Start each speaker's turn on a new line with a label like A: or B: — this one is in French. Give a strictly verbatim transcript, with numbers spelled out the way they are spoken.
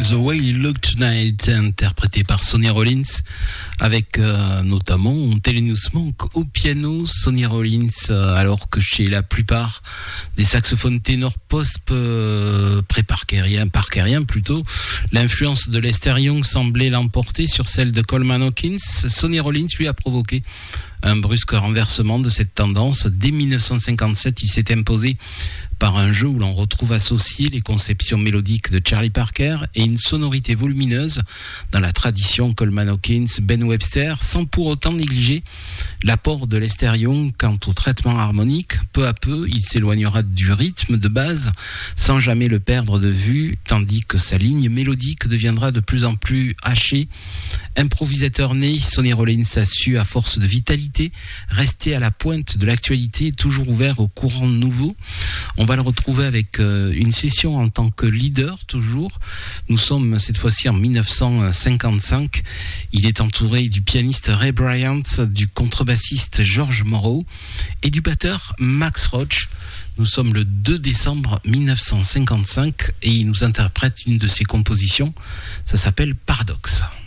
A: The Way You Look Tonight, interprété par Sonny Rollins, avec euh, notamment Thelonious Monk au piano. Sonny Rollins, euh, alors que chez la plupart des saxophones ténors post euh, pré-parkeriens, parkeriens plutôt, l'influence de Lester Young semblait l'emporter sur celle de Coleman Hawkins. Sonny Rollins lui a provoqué un brusque renversement de cette tendance. Dès dix-neuf cent cinquante-sept, il s'est imposé par un jeu où l'on retrouve associées les conceptions mélodiques de Charlie Parker et une sonorité volumineuse dans la tradition Coleman Hawkins, Ben Webster, sans pour autant négliger l'apport de Lester Young quant au traitement harmonique. Peu à peu, il s'éloignera du rythme de base sans jamais le perdre de vue, tandis que sa ligne mélodique deviendra de plus en plus hachée. Improvisateur né, Sonny Rollins a su, à force de vitalité, rester à la pointe de l'actualité, toujours ouvert aux courants nouveaux. On va le retrouver avec euh, une session en tant que leader, toujours. Nous sommes cette fois-ci en dix-neuf cent cinquante-cinq. Il est entouré du pianiste Ray Bryant, du contrebassiste George Morrow et du batteur Max Roach. Nous sommes le deux décembre dix-neuf cent cinquante-cinq et il nous interprète une de ses compositions. Ça s'appelle Paradoxe.